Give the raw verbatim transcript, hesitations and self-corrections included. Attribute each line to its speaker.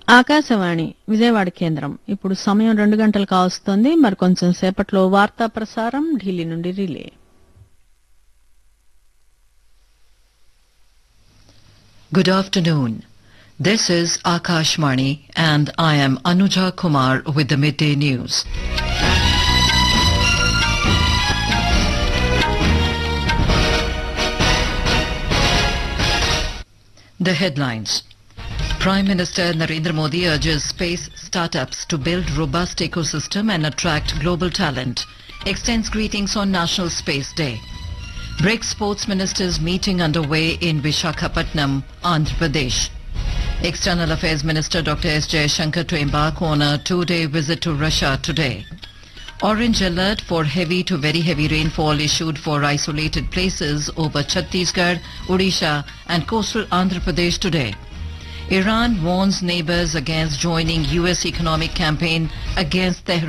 Speaker 1: ఆకాశవాణి విజయవాడ కేంద్రం ఇప్పుడు సమయం రెండు గంటలు కావస్తోంది. మరి కొంచెం సేపట్లో వార్తా ప్రసారం ఢిల్లీ నుండి relay.
Speaker 2: Good afternoon. This is Akashvani and I am Anuja Kumar with the midday news. The headlines. Prime Minister Narendra Modi urges space startups to build robust ecosystem and attract global talent. Extends greetings on National Space Day. BRICS Sports Ministers meeting underway in Visakhapatnam, Andhra Pradesh. External Affairs Minister Doctor S. Jayashankar to embark on a two-day visit to Russia today. Orange alert for heavy to very heavy rainfall issued for isolated places over Chhattisgarh, Odisha and coastal Andhra Pradesh today. Iran warns neighbors against joining U S economic campaign against Tehran.